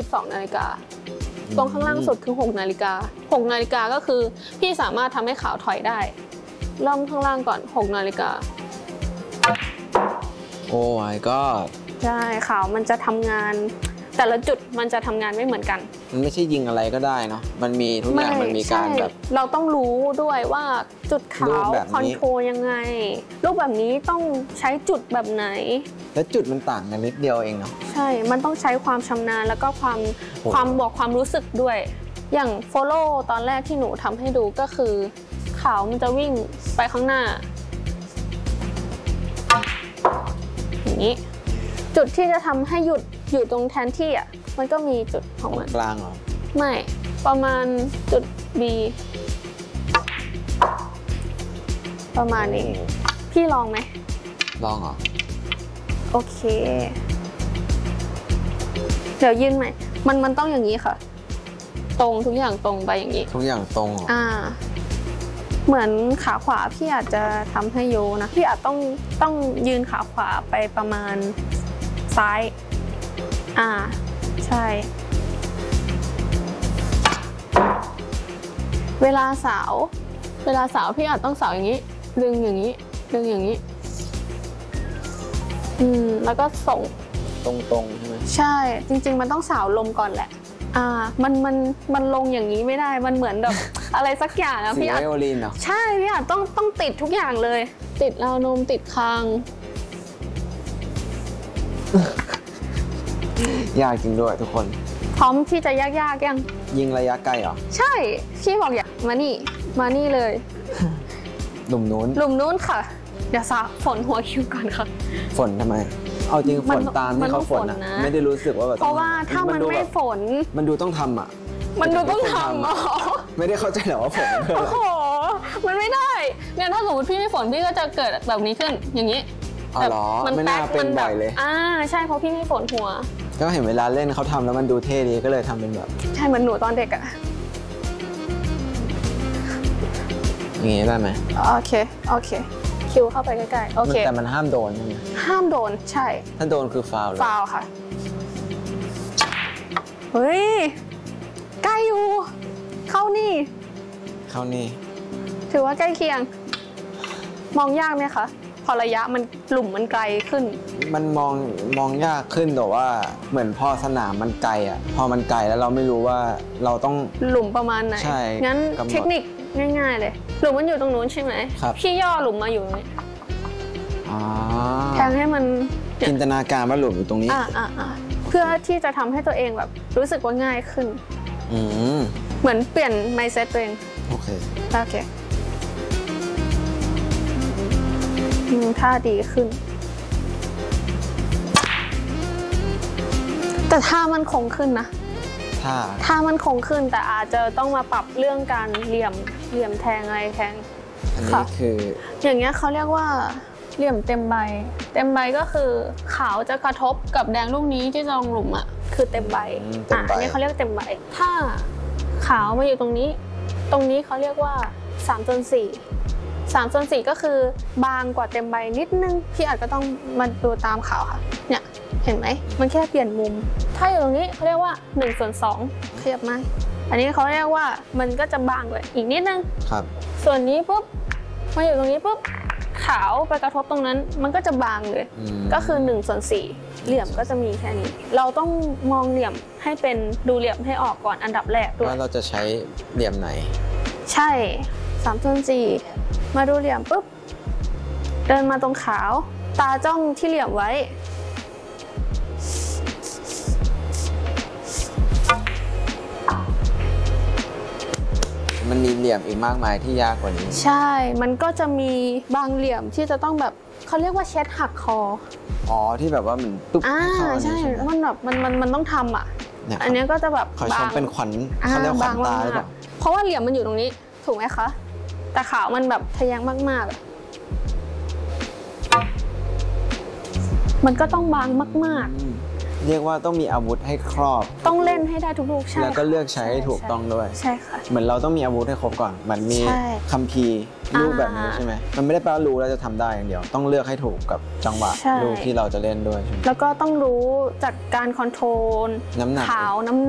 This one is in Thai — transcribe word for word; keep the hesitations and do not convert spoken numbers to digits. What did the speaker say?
สองนาฬิกาตรงข้างล่างสุดคือหกนาฬิกาหกนาฬิกาก็คือพี่สามารถทำให้ขาวถอยได้เริ่มข้างล่างก่อนหกนาฬิกาโอ้ my god ใช่ขาวมันจะทำงานแต่ละจุดมันจะทำงานไม่เหมือนกันมันไม่ใช่ยิงอะไรก็ได้เนาะมันมีทุกอย่างมันมีการแบบเราต้องรู้ด้วยว่าจุดขาวคอนโทรลยังไงรูปแบบนี้ต้องใช้จุดแบบไหนแล้วจุดมันต่างกันนิดเดียวเองเนาะใช่มันต้องใช้ความชำนาญแล้วก็ความความบอกความรู้สึกด้วยอย่างโฟโล่ตอนแรกที่หนูทำให้ดูก็คือขาวมันจะวิ่งไปข้างหน้าอย่างนี้จุดที่จะทำให้หยุดอยู่ตรงแทนที่อ่ะมันก็มีจุดของมันกลางเหรอไม่ประมาณจุด B ประมาณนี้พี่ลองไหมลองเหรอโอเคเดี๋ยวยื่นใหม่มันมันต้องอย่างนี้ค่ะตรงทุกอย่างตรงไปอย่างนี้ทุกอย่างตรงเหรออ่าเหมือนขาขวาพี่อาจจะทำให้โยนะพี่อาจต้องต้องยืนขาขวาไปประมาณซ้ายอ่าใช่เวลาสาวเวลาสาวพี่อาจต้องสาวอย่างนี้ดึงอย่างนี้ดึงอย่างนี้อืมแล้วก็ส่งตรงๆใช่ไหมใช่จริงๆมันต้องสาวลมก่อนแหละอ่ามันมันมันลงอย่างนี้ไม่ได้มันเหมือนแบบ อะไรสักอย่างอะพี่อาจใช่พี่อาจต้องต้องติดทุกอย่างเลยติดราวนมติดคางยากจริงด้วยทุกคนพร้อมที่จะยากๆยังยิงระยะไกลเหรอใช่พี่บอกอยากมานี่มานี่เลยหลุมนู้นหลุมนู้นค่ะเดี๋ยวสาฝนหัวคิวก่อนค่ะฝนทำไมเอาจริงฝนตามที่เขาฝนนะไม่ได้รู้สึกว่าแบบเพราะว่าถ้ามันไม่ฝนมันดูต้องทำอ่ะมันดูต้องทำอ๋อไม่ได้เข้าใจหรอว่าฝนโอ้โหมันไม่ได้เนี่ยถ้าสมมติพี่ไม่ฝนพี่ก็จะเกิดแบบนี้ขึ้นอย่างนี้อ๋อเหรอไม่น่าเป็นบ่อยเลยอ่าใช่เพราะพี่ไม่ฝนหัวก็เห็นเวลาเล่นเขาทำแล้วมันดูเท่ดีก็เลยทำเป็นแบบใช่เหมือนหนูตอนเด็กอะอย่างงี้ได้ไหมโอเคโอเคคิวเข้าไปใกล้ๆโอเคแต่มันห้ามโดนใช่ไหมห้ามโดนใช่ถ้าโดนคือฟาวล์เลยฟาวล์ค่ะเฮ้ยใกล้อยู่เข้านี่เข้านี่ถือว่าใกล้เคียงมองยากไหมคะพอระยะมันหลุมมันไกลขึ้นมันมองมองยากขึ้นแต่ว่าเหมือนพอสนามมันไกลอ่ะพอมันไกลแล้วเราไม่รู้ว่าเราต้องหลุมประมาณไหนใช่งั้นเทคนิคง่ายๆเลยหลุมมันอยู่ตรงนู้นใช่ไหมครับพี่ย่อหลุมมาอยู่นี้แทงให้มันจินตนาการว่าหลุมอยู่ตรงนี้อ่าอ่าอ่าเพื่อที่จะทำให้ตัวเองแบบรู้สึกว่าง่ายขึ้นอืมเหมือนเปลี่ยน mindset ตัวเองโอเคโอเคท่าดีขึ้นแต่ท่ามันคงขึ้นนะท่าท่ามันคงขึ้นแต่อาจจะต้องมาปรับเรื่องการเหลี่ยมเหลี่ยมแทงอะไรแทงอันนี้คืออย่างเงี้ยเขาเรียกว่าเหลี่ยมเต็มใบเต็มใบก็คือขาวจะกระทบกับแดงลูกนี้ที่จะลงหลุมอ่ะคือเต็มใบอ่ะอันนี้เขาเรียกเต็มใบถ้าขาวมาอยู่ตรงนี้ตรงนี้เขาเรียกว่าสามส่วนสี่สามส่วนสี่ก็คือบางกว่าเต็มใบนิดนึงพี่อาจก็ต้องมาดูตามขาวค่ะเนี่ยเห็นไหมมันแค่เปลี่ยนมุมถ้าอยู่ตรงนี้เขาเรียกว่าหนึ่งส่วนสองขยับมาอันนี้เขาเรียกว่ามันก็จะบางกว่าอีกนิดนึงครับส่วนนี้ปุ๊บมาอยู่ตรงนี้ปุ๊บขาวไปกระทบตรงนั้นมันก็จะบางเลยก็คือหนึ่งส่วนสี่เหลี่ยมก็จะมีแค่นี้เราต้องมองเหลี่ยมให้เป็นดูเหลี่ยมให้ออกก่อนอันดับแรกด้วยว่าเราจะใช้เหลี่ยมไหนใช่สามส่วนสี่มาดูเหลี่ยมปุ๊บเดินมาตรงขาวตาจ้องที่เหลี่ยมไว้มันมีเหลี่ยมอีกมากมายที่ยากกว่านี้ใช่มันก็จะมีบางเหลี่ยมที่จะต้องแบบเขาเรียกว่าเช็ดหักคออ๋อที่แบบว่ามันตุ๊บอ่าใช่มันแบบมันมันมันต้องทำอ่ะอันนี้ก็จะแบบขอชมเป็นขวัญเขาเรียกขวัญตาหรือเปล่าเพราะว่าเหลี่ยมมันอยู่ตรงนี้ถูกไหมคะแต่ขาวมันแบบทะแยงมากๆมันก็ต้องบางมากๆเรียกว่าต้องมีอาวุธให้ครอบต้องเล่นให้ได้ทุกลูกใช่แล้วก็เลือกใช้ให้ถูกต้องด้วยใช่ค่ะเหมือนเราต้องมีอาวุธให้ครบก่อนเหมือนมีใช่คัมภีร์ลูกแบบนี้ใช่ไหมมันไม่ได้แปลว่ารู้แล้วจะทำได้อย่างเดียวต้องเลือกให้ถูกกับจังหวะใช่ลูกที่เราจะเล่นด้วยใช่ไหมแล้วก็ต้องรู้จากการคอนโทรลน้ำหนักขาวน้ำ